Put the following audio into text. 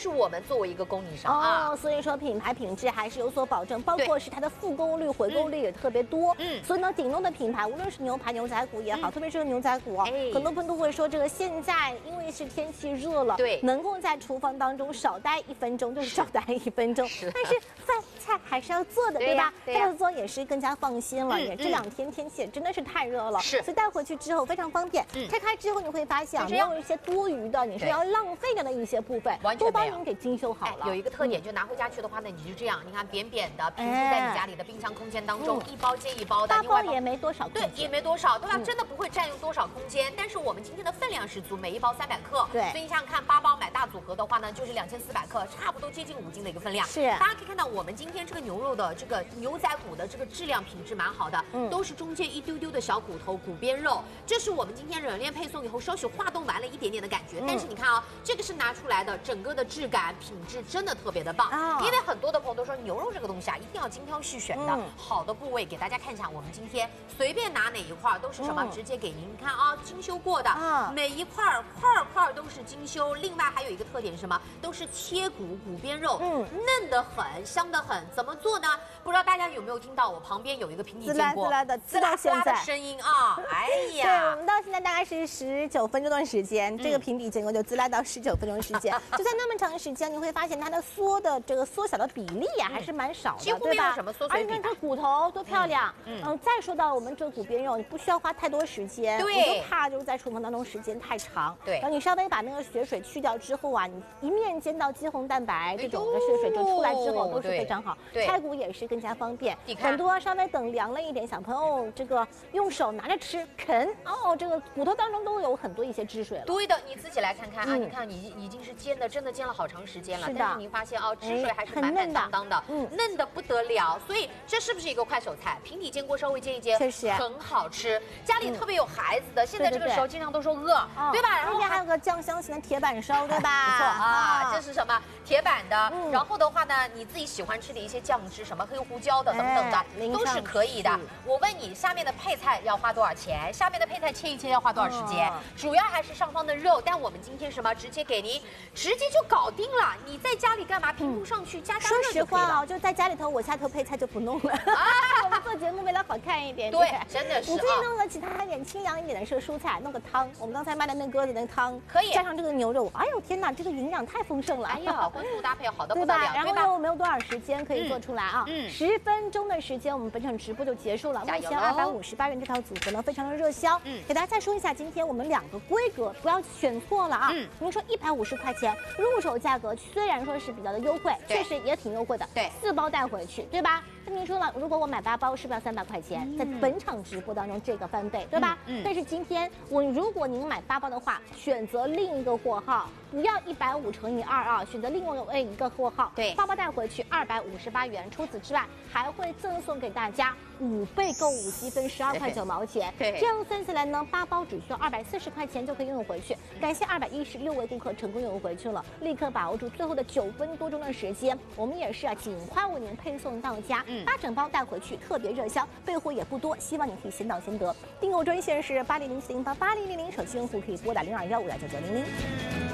是我们作为一个供应商啊。 所以说品牌品质还是有所保证，包括是它的复购率、回购率也特别多。所以呢，顶用的品牌，无论是牛排、牛仔骨也好，特别是牛仔骨啊，很多朋友都会说，这个现在因为是天气热了， 对， 能够在厨房当中少待1分钟就是少待1分钟，但是饭菜还是要做的，对吧？这样做也是更加放心了。这2天天气真的是太热了，所以带回去之后非常方便。拆开之后你会发现，没有一些多余的，你说要浪费掉的一些部分，都帮您给精修好了。 有一个特点，就拿回家去的话呢，你就这样，你看扁扁的平铺在你家里的冰箱空间当中，一包接一包的， 8包也没多少， 对，也没多少，对吧？真的不会占用多少空间。但是我们今天的分量十足，每一包300克， 对， 所以你想想看，8包买大组合的话呢，就是2400克，差不多接近5斤的一个分量。 是， 大家可以看到，我们今天这个牛肉的这个牛仔骨的这个质量品质蛮好的，都是中间一丢丢的小骨头骨边肉，这是我们今天冷链配送以后稍许化冻完了一点点的感觉。但是你看啊，这个是拿出来的，整个的质感品质真的特别的棒。因为很多的朋友都说牛肉这个东西啊，一定要精挑细选的，好的部位给大家看一下。我们今天随便拿哪一块都是什么，直接给您看啊，精修过的，每一块都是精修。另外还有一个特点是什么？都是切骨骨边肉，嫩得很，香得很。怎么做呢？不知道大家有没有听到我旁边有一个平底煎锅， 滋啦的声音啊！哎呀， 对，我们到现在大概是19分钟的时间，这个平底煎锅就滋啦到19分钟的时间，就在那么长时间，你会发现它的缩小的比例呀还是蛮少的， 几乎没有什么缩水比。 而且这骨头多漂亮，再说到我们这个骨边肉，你不需要花太多时间， 对， 我就怕就是在厨房当中时间太长， 对， 然后你稍微把那个血水去掉之后啊，你一面煎到肌红蛋白这种的血水就出来之后都是非常好，拆骨也是更加方便。很多稍微等凉了一点，小朋友这个用手拿着吃啃这个骨头当中都有很多一些汁水了。 对的，你自己来看看啊，你看你已经是煎的，真的煎了好长时间了，但是您发现汁水还是满满当当的，嫩的不得了。所以这是不是一个快手菜？平底煎锅稍微煎一煎， 确实很好吃。家里特别有孩子的，现在这个时候经常都说饿，对吧？ 然后还有个酱香型的铁板烧，对吧？ 不错啊，这是什么？铁板的。然后的话呢，你自己喜欢吃的一些酱汁，什么黑胡椒的等等的，都是可以的。我问你，下面的配菜要花多少钱？下面的配菜切一切要花多少时间？主要还是上方的肉，但我们今天什么直接给您，直接就搞定了。你在家里干嘛？平铺上去加热就可以了。 说实话啊，就在家里头，我下头配菜就不弄了。我们做节目为了好看一点， 对，真的是。 你自己弄个其他一点清凉一点的是蔬菜，弄个汤。我们刚才卖的那鸽子那个汤可以加上这个牛肉，哎呦天哪，这个营养太丰盛了。 哎呀，荤素搭配好的不对得了， 然后又没有多少时间可以做出来啊，10分钟的时间，我们本场直播就结束了。目前258元这套组合呢，非常的热销。给大家再说一下，今天我们2个规格不要选错了啊。您说150块钱入手价格，虽然说是比较的优惠，确实也挺优惠的。对，4包带回去，对吧？那您说了，如果我买8包，是不是要300块钱？在本场直播当中，这个翻倍，对吧？但是今天如果您买8包的话，选择另一个货号，不要150乘以2啊，选择另外一个货号，对，8包带回去258元。除此之外，还会赠送给大家5倍购物积分12块9毛钱。对，这样算下来呢，8包只需要240块钱就可以拥有回去。感谢216位顾客成功拥有回去了，立刻把握住最后的9分多钟的时间，我们也是尽快为您配送到家。8整包带回去，特别热销，备货也不多，希望你可以先到先得。订购专线是8004088000，手机用户可以拨打0215299900。